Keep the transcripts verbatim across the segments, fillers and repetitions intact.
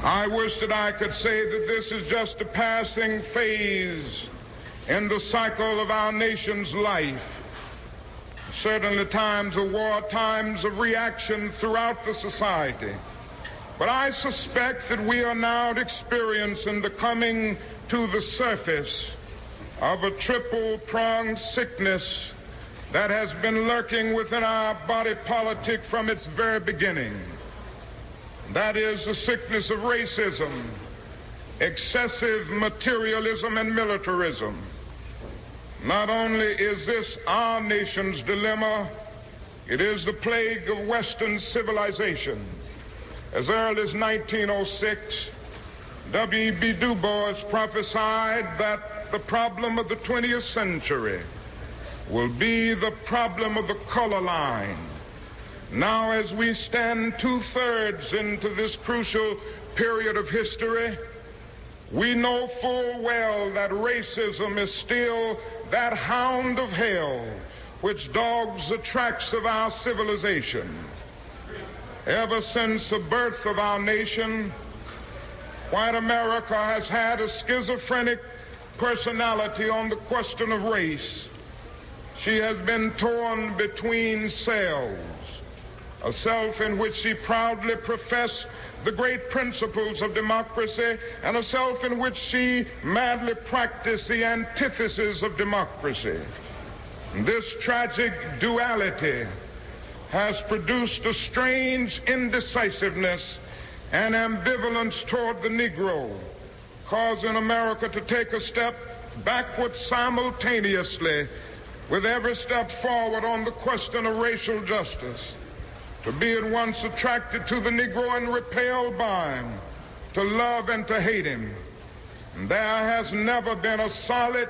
I wish that I could say that this is just a passing phase in the cycle of our nation's life. Certainly times of war, times of reaction throughout the society. But I suspect that we are now experiencing the coming to the surface of a triple-pronged sickness that has been lurking within our body politic from its very beginning. That is the sickness of racism, excessive materialism, and militarism. Not only is this our nation's dilemma, it is the plague of Western civilization. As early as nineteen oh six, W E B Du Bois prophesied that the problem of the twentieth century will be the problem of the color line. Now, as we stand two-thirds into this crucial period of history, we know full well that racism is still that hound of hell which dogs the tracks of our civilization. Ever since the birth of our nation, white America has had a schizophrenic personality on the question of race. She has been torn between selves, a self in which she proudly professed the great principles of democracy, and a self in which she madly practiced the antithesis of democracy. This tragic duality has produced a strange indecisiveness and ambivalence toward the Negro, causing America to take a step backward simultaneously with every step forward on the question of racial justice. To be at once attracted to the Negro and repelled by him, to love and to hate him. And there has never been a solid,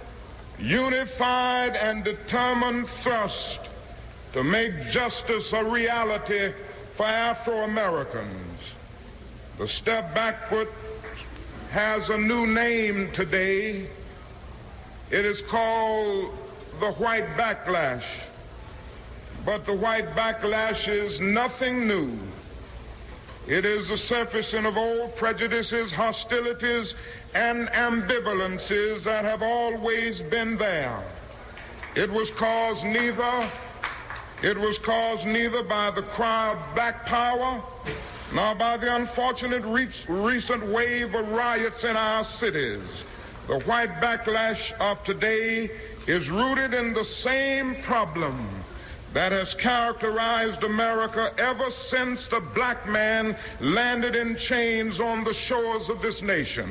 unified, and determined thrust to make justice a reality for Afro-Americans. The step backward has a new name today. It is called the white backlash. But the white backlash is nothing new. It is the surfacing of old prejudices, hostilities, and ambivalences that have always been there. It was caused neither, it was caused neither by the cry of black power, nor by the unfortunate re- recent wave of riots in our cities. The white backlash of today is rooted in the same problem that has characterized America ever since the black man landed in chains on the shores of this nation.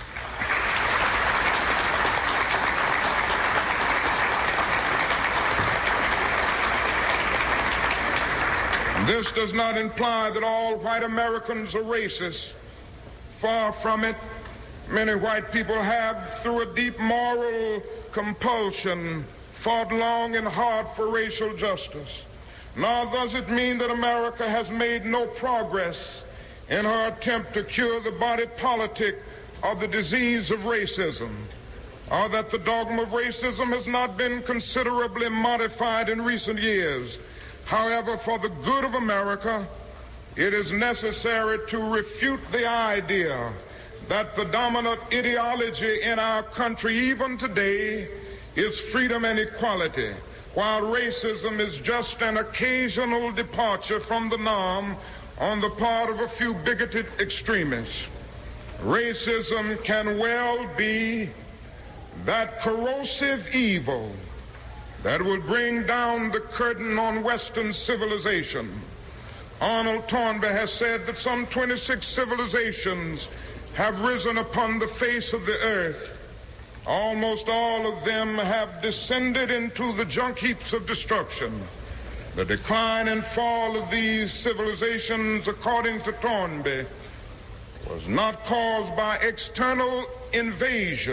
This does not imply that all white Americans are racist. Far from it. Many white people have, through a deep moral compulsion, fought long and hard for racial justice. Nor does it mean that America has made no progress in her attempt to cure the body politic of the disease of racism, or that the dogma of racism has not been considerably modified in recent years. However, for the good of America, it is necessary to refute the idea that the dominant ideology in our country, even today, is freedom and equality, while racism is just an occasional departure from the norm on the part of a few bigoted extremists. Racism can well be that corrosive evil that will bring down the curtain on Western civilization. Arnold Toynbee has said that some twenty-six civilizations have risen upon the face of the earth. Almost all of them have descended into the junk heaps of destruction. The decline and fall of these civilizations, according to Toynbee, was not caused by external invasion,